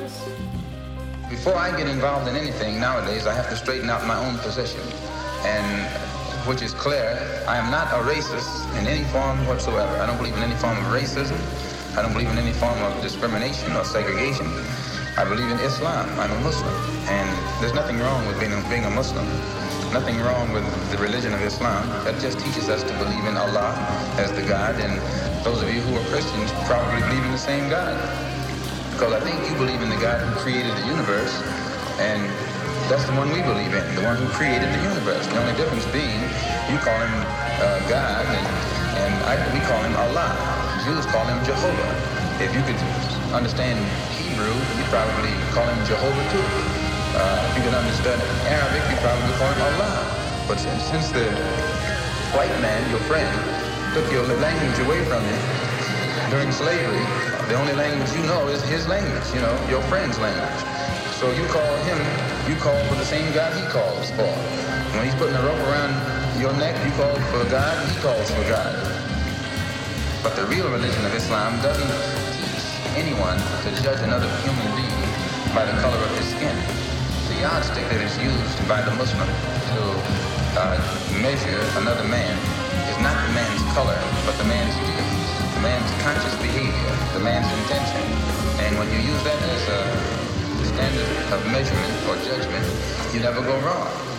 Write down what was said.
Before I get involved in anything nowadays, I have to straighten out my own position. And which is clear, I am not a racist in any form whatsoever. I don't believe in any form of racism. I don't believe in any form of discrimination or segregation. I believe in Islam. I'm a Muslim. And there's nothing wrong with being a Muslim. Nothing wrong with the religion of Islam. That just teaches us to believe in Allah as the God. And those of you who are Christians probably believe in the same God. Because I think you believe in the God who created the universe. And that's the one we believe in, the one who created the universe. The only difference being, you call him God, and we call him Allah. Jews call him Jehovah. If you could understand Hebrew, you'd probably call him Jehovah too. If you could understand Arabic, you'd probably call him Allah. But since the white man, your friend, took your language away from you during slavery, the only language you know is his language, your friend's language. So you call for the same God he calls for. When he's putting a rope around your neck, you call for God, he calls for God. But the real religion of Islam doesn't teach anyone to judge another human being by the color of his skin. The yardstick that is used by the Muslim to measure another man is not the man's color, but the man's deeds, the man's conscious behavior, the man's intention. And when you use that as a standard of measurement or judgment, you never go wrong.